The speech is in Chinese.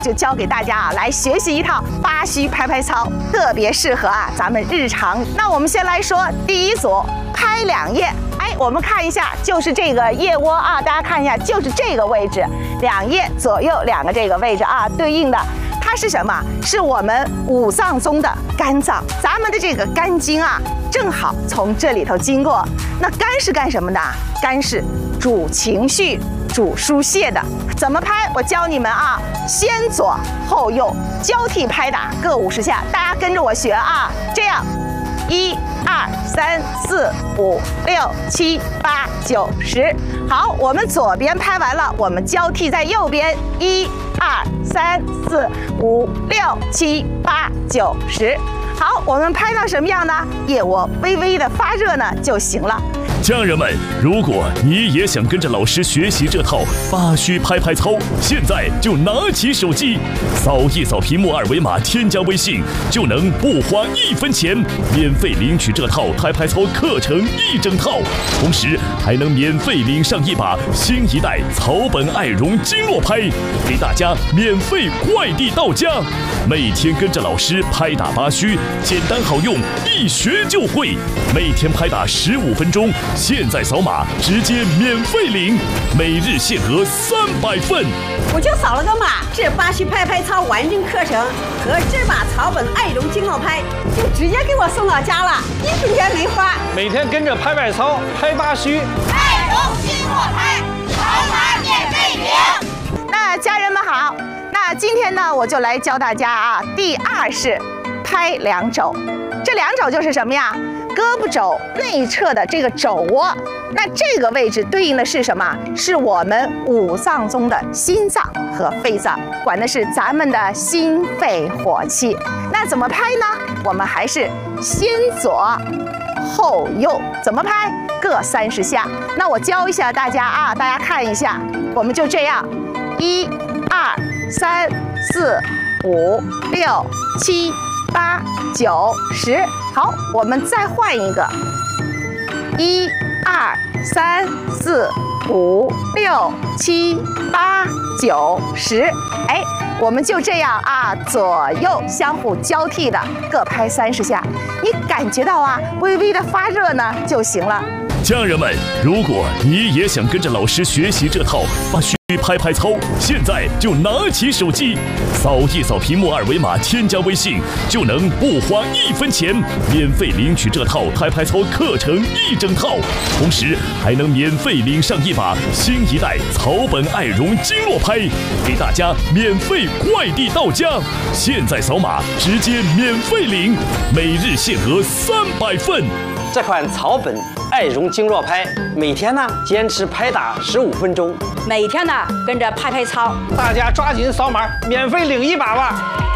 就教给大家啊，来学习一套八虚拍拍操，特别适合啊咱们日常。那我们先来说第一组，拍两腋。哎，我们看一下，就是这个腋窝啊，大家看一下，就是这个位置，两腋左右两个这个位置啊，对应的它是什么？是我们五脏中的肝脏，咱们的这个肝经啊，正好从这里头经过。那肝是干什么的？肝是主情绪、主疏泄的。怎么拍？我教你们啊，先左后右交替拍打，各50下，大家跟着我学啊，这样，1、2、3、4、5、6、7、8、9、10。好，我们左边拍完了，我们交替在右边，1、2、3、4、5、6、7、8、9、10。好，我们拍到什么样呢？腋窝微微的发热呢就行了。 家人们，如果你也想跟着老师学习这套八虚拍拍操，现在就拿起手机，扫一扫屏幕二维码，添加微信，就能不花1分钱，免费领取这套拍拍操课程1整套，同时还能免费领上一把新一代草本爱绒经络拍，给大家免费快递到家。每天跟着老师拍打八虚，简单好用，一学就会。每天拍打15分钟。现在扫码直接免费领，每日限额300份。 我就扫了个码，这八虚拍拍操完整课程和这把草本爱绒经络拍就直接给我送到家了，1分钱没花。 每天跟着拍拍操，拍八虚， 爱绒经络拍，扫码免费领。 那家人们好，那今天呢，我就来教大家啊，第2式拍两肘。这两肘就是什么呀？胳膊肘内侧的这个肘窝，那这个位置对应的是什么？是我们五脏中的心脏和肺脏，管的是咱们的心肺火气。那怎么拍呢？我们还是先左后右，怎么拍？各30下。那我教一下大家啊，大家看一下，我们就这样，1、2、3、4、5、6、7、8、9、10。好，我们再换一个，1、2、3、4、5、6、7、8、9、10。哎，我们就这样啊，左右相互交替的各拍30下，你感觉到啊，微微的发热呢就行了。 家人们，如果你也想跟着老师学习这套八虚拍拍操，现在就拿起手机，扫一扫屏幕二维码，添加微信，就能不花1分钱，免费领取这套拍拍操课程1整套，同时还能免费领上一把新一代草本爱绒经络拍，给大家免费快递到家。现在扫码直接免费领，每日限额300份。 这款草本爱绒经络拍，每天呢坚持拍打15分钟， 每天呢跟着拍拍操， 大家抓紧扫码，免费领一把吧。